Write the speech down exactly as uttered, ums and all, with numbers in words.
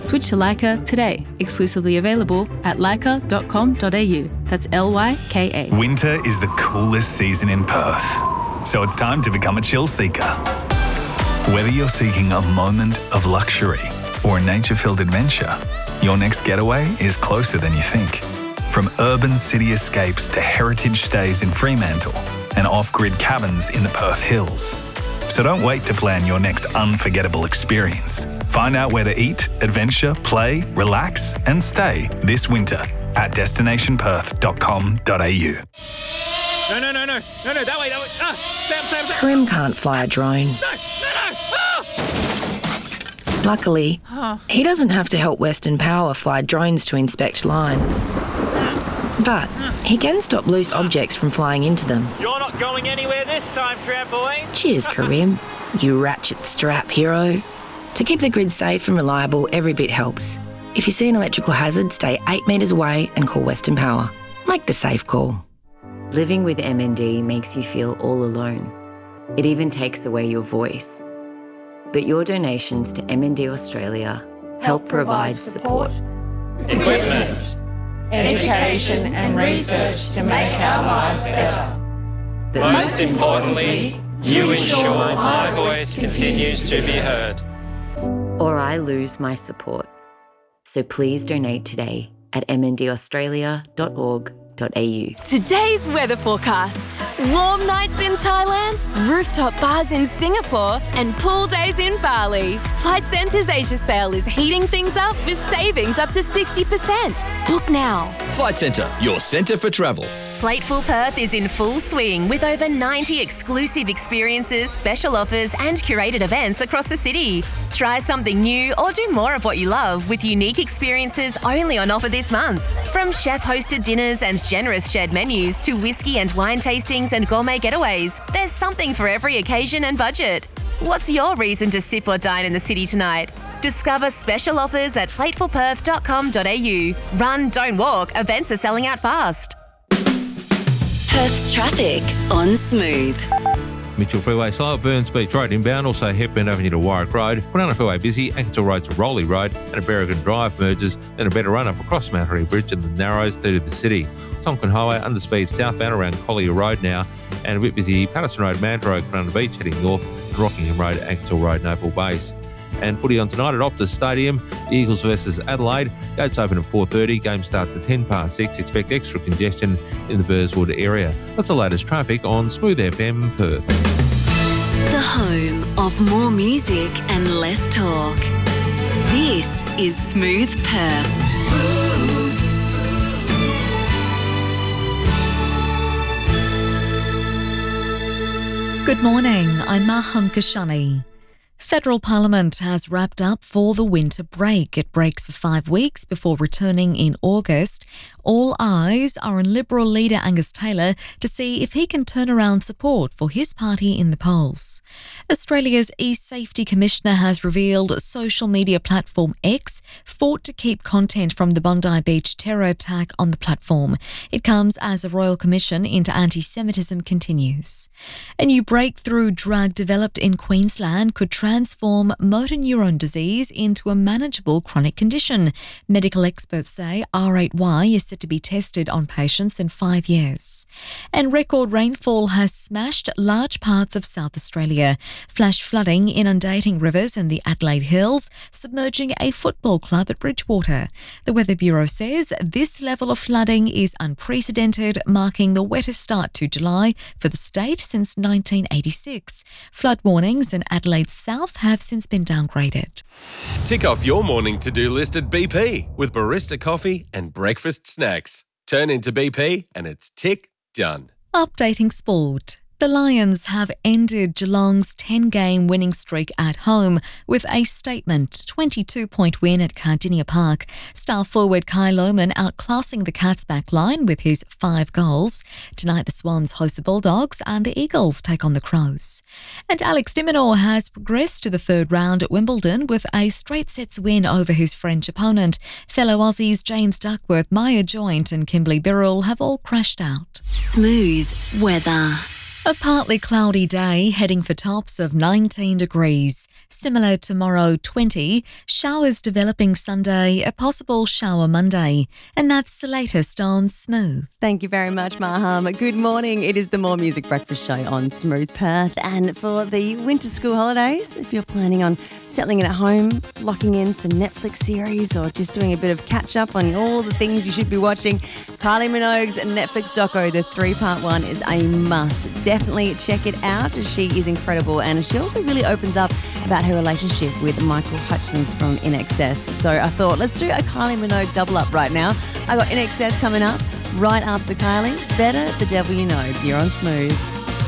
Switch to Lyca today. Exclusively available at lyca dot com dot a u. That's L Y K A. Winter is the coolest season in Perth, so it's time to become a chill seeker. Whether you're seeking a moment of luxury or a nature-filled adventure, your next getaway is closer than you think. From urban city escapes to heritage stays in Fremantle and off-grid cabins in the Perth Hills. So don't wait to plan your next unforgettable experience. Find out where to eat, adventure, play, relax and stay this winter at destination perth dot com dot a u. No, no, no, no, no, no, that way, that way. Ah, Sam, Sam, Sam. Karim can't fly a drone. No, no, no. Ah! Luckily, Huh. he doesn't have to help Western Power fly drones to inspect lines. But he can stop loose objects from flying into them. You're not going anywhere this time, trampoline. Cheers, Karim, you ratchet strap hero. To keep the grid safe and reliable, every bit helps. If you see an electrical hazard, stay eight metres away and call Western Power. Make the safe call. Living with M N D makes you feel all alone. It even takes away your voice. But your donations to M N D Australia help provide support, equipment, education and research to make our lives better. But most importantly, you ensure my voice continues to be heard. or I lose my support. So please donate today at m n d australia dot org dot a u. Today's weather forecast. Warm nights in Thailand, rooftop bars in Singapore, and pool days in Bali. Flight Centre's Asia sale is heating things up with savings up to sixty percent. Book now. Flight Centre, your centre for travel. Plateful Perth is in full swing with over ninety exclusive experiences, special offers and curated events across the city. Try something new or do more of what you love with unique experiences only on offer this month. From chef-hosted dinners and generous shared menus to whiskey and wine tastings and gourmet getaways, there's something for every occasion and budget. What's your reason to sip or dine in the city tonight? Discover special offers at plateful perth dot com dot a u. Run, don't walk. Events are selling out fast. Perth's traffic on Smooth. Mitchell Freeway slow at Burns Beach Road inbound, also Hepburn Avenue to Warwick Road. Banana Freeway busy, Ankersall Road to Rowley Road, and a Berrigan Drive merges, then a better run up across Mount Harry Bridge and the Narrows through to the city. Tonkin Highway underspeed southbound around Collier Road now, and a bit busy Patterson Road, Manta Road, Banana Beach heading north, and Rockingham Road, Ankersall Road, Naval Base. And footy on tonight at Optus Stadium, the Eagles versus Adelaide. Gates open at four thirty, game starts at ten past six. Expect extra congestion in the Burswood area. That's the latest traffic on Smooth F M Perth. The home of more music and less talk. This is Smooth Perth. Smooth. Good morning, I'm Maham Kashani. Federal Parliament has wrapped up for the winter break. It breaks for five weeks before returning in August. All eyes are on Liberal leader Angus Taylor to see if he can turn around support for his party in the polls. Australia's e-Safety Commissioner has revealed social media platform X fought to keep content from the Bondi Beach terror attack on the platform. It comes as a Royal Commission into anti-Semitism continues. A new breakthrough drug developed in Queensland could transform motor neuron disease into a manageable chronic condition. Medical experts say R eight Y is set to be tested on patients in five years. And record rainfall has smashed large parts of South Australia. Flash flooding inundating rivers in the Adelaide Hills, submerging a football club at Bridgewater. The Weather Bureau says this level of flooding is unprecedented, marking the wettest start to July for the state since nineteen eighty-six. Flood warnings in Adelaide's south have since been downgraded. Tick off your morning to-do list at B P with barista coffee and breakfast snacks. Turn into B P and it's tick done. Updating sport. The Lions have ended Geelong's ten-game winning streak at home with a statement twenty-two-point win at Cardinia Park. Star forward Kai Lohmann outclassing the Cats' back line with his five goals. Tonight the Swans host the Bulldogs and the Eagles take on the Crows. And Alex de Minaur has progressed to the third round at Wimbledon with a straight sets win over his French opponent. Fellow Aussies James Duckworth, Maya Joint and Kimberly Birrell have all crashed out. Smooth weather. A partly cloudy day, heading for tops of nineteen degrees. Similar tomorrow, twenty. Showers developing Sunday, a possible shower Monday. And that's the latest on Smooth. Thank you very much, Maham. Good morning. It is the More Music Breakfast Show on Smooth Perth. And for the winter school holidays, if you're planning on settling in at home, locking in some Netflix series or just doing a bit of catch-up on all the things you should be watching, Kylie Minogue's Netflix doco, the three-part one, is a must. Definitely check it out. She is incredible, and she also really opens up about her relationship with Michael Hutchence from I N X S. So I thought, let's do a Kylie Minogue double up right now. I got I N X S coming up right after Kylie. Better the devil you know. You're on Smooth.